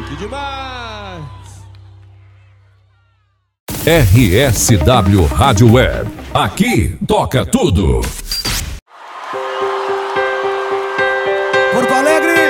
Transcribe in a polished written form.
Que demais! RSW Rádio Web. Aqui toca tudo.